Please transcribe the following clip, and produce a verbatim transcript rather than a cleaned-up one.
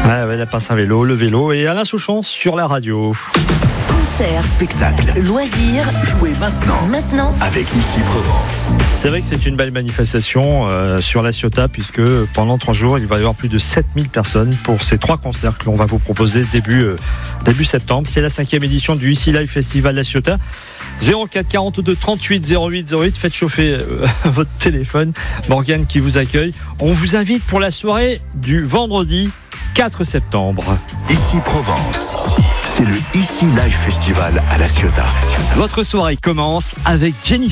Ah ouais, la pince à vélo, le vélo et Alain Souchon sur la radio. Concert, spectacle, loisirs, jouez maintenant. Maintenant, avec Ici Provence. C'est vrai que c'est une belle manifestation euh, sur la Ciotat, puisque pendant trois jours, il va y avoir plus de sept mille personnes pour ces trois concerts que l'on va vous proposer début, euh, début septembre. C'est la cinquième édition du Ici Live Festival La Ciotat. zéro quatre quarante-deux trente-huit zéro huit zéro huit, faites chauffer euh, votre téléphone. Morgane qui vous accueille. On vous invite pour la soirée du vendredi quatre septembre. Ici Provence, c'est le Ici Live Festival à La Ciotat. Votre soirée commence avec Jennifer.